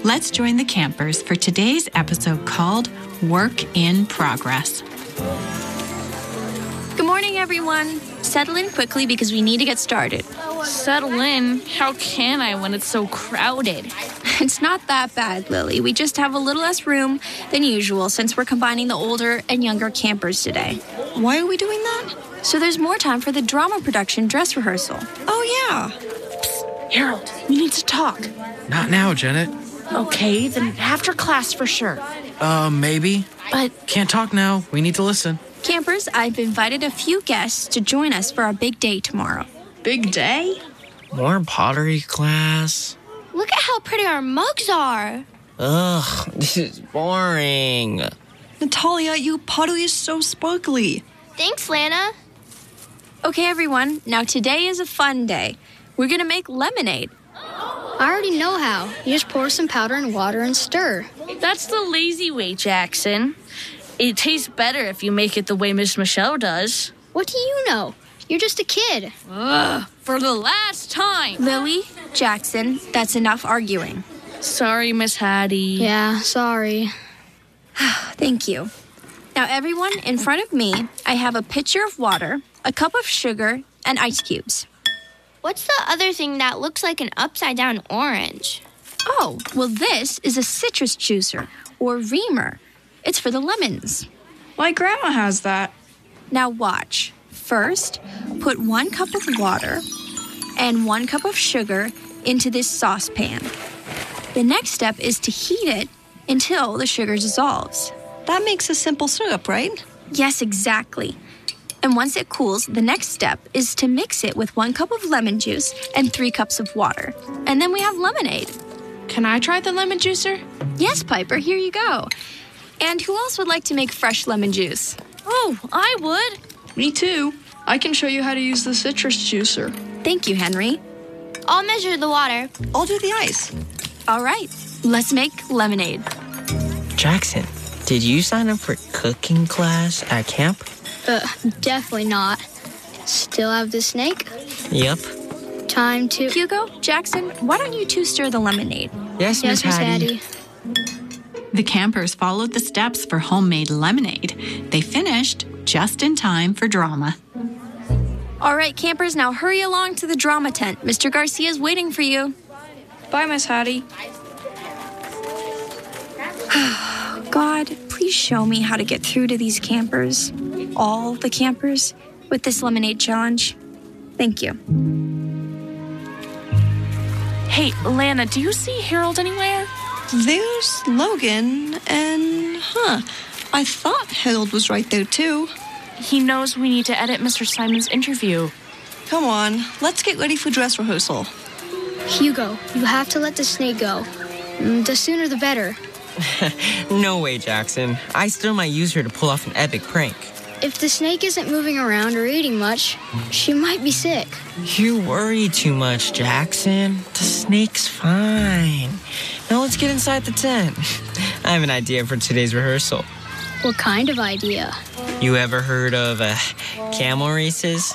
Let's join the campers for today's episode called Work in Progress. Good morning, everyone. Settle in quickly because we need to get started. Settle in? How can I when it's so crowded? It's not that bad, Lily. We just have a little less room than usual since we're combining the older and younger campers today. Why are we doing that? So there's more time for the drama production dress rehearsal. Oh, yeah. Psst, Harold, we need to talk. Not now, Janet. Okay, then after class for sure. Maybe. But Can't talk now. We need to listen. Campers, I've invited a few guests to join us for our big day tomorrow. Big day? More pottery class. Look at how pretty our mugs are. Ugh, this is boring. Natalia, your pottery is so sparkly. Thanks, Lana. Okay, everyone, now today is a fun day. We're gonna make lemonade. I already know how. You just pour some powder in water and stir. that's the lazy way, Jackson. It tastes better if you make it the way Miss Michelle does. What do you know? You're just a kid. Ugh, for the last time. Lily, Jackson, that's enough arguing. Sorry, Miss Hattie. Yeah, sorry. Thank you. Now, everyone, in front of me, I have a pitcher of water, a cup of sugar, and ice cubes. What's the other thing that looks like an upside-down orange? Oh, well, this is a citrus juicer, or reamer. It's for the lemons. My grandma has that. Now watch. First, put 1 cup of water and 1 cup of sugar into this saucepan. The next step is to heat it until the sugar dissolves. That makes a simple syrup, right? Yes, exactly. And once it cools, the next step is to mix it with 1 cup of lemon juice and 3 cups of water. And then we have lemonade. Can I try the lemon juicer? Yes, Piper, here you go. And who else would like to make fresh lemon juice? Oh, I would. Me too. I can show you how to use the citrus juicer. Thank you, Henry. I'll measure the water. I'll do the ice. All right, let's make lemonade. Jackson, did you sign up for cooking class at camp? Definitely not. Still have the snake? Yep. Time to... Hugo, Jackson, why don't you two stir the lemonade? Yes, Miss Hattie. The campers followed the steps for homemade lemonade. They finished just in time for drama. All right, campers, now hurry along to the drama tent. Mr. Garcia is waiting for you. Bye, Miss Hattie. God, please show me how to get through to these campers, all the campers, with this lemonade challenge. Thank you. Hey, Lana, do you see Harold anywhere? There's Logan, and I thought Harold was right there too. He knows we need to edit Mr. Simon's interview. Come on, let's get ready for dress rehearsal. Hugo, you have to let the snake go. The sooner the better. No way, Jackson. I still might use her to pull off an epic prank. If the snake isn't moving around or eating much, she might be sick. You worry too much, Jackson. The snake's fine. Now let's get inside the tent. I have an idea for today's rehearsal. What kind of idea? You ever heard of camel races?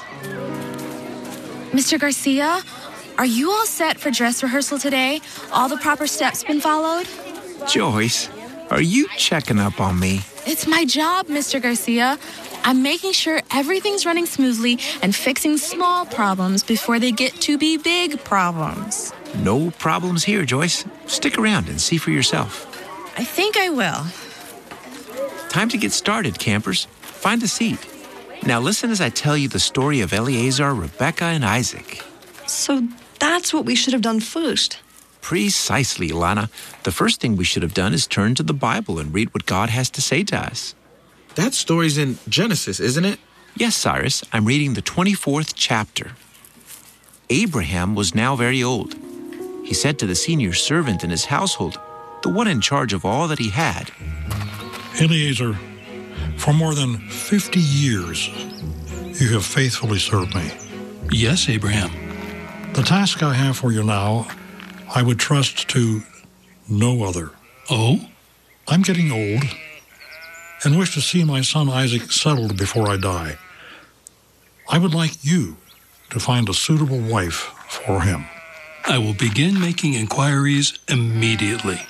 Mr. Garcia, are you all set for dress rehearsal today? All the proper steps been followed? Joyce, are you checking up on me? It's my job, Mr. Garcia. I'm making sure everything's running smoothly and fixing small problems before they get to be big problems. No problems here, Joyce. Stick around and see for yourself. I think I will. Time to get started, campers. Find a seat. Now listen as I tell you the story of Eleazar, Rebecca, and Isaac. So that's what we should have done first. Precisely, Ilana. The first thing we should have done is turn to the Bible and read what God has to say to us. That story's in Genesis, isn't it? Yes, Cyrus, I'm reading the 24th chapter. Abraham was now very old. He said to the senior servant in his household, the one in charge of all that he had, Eleazar, for more than 50 years, you have faithfully served me. Yes, Abraham. The task I have for you now, I would trust to no other. Oh? I'm getting old and wish to see my son Isaac settled before I die. I would like you to find a suitable wife for him. I will begin making inquiries immediately.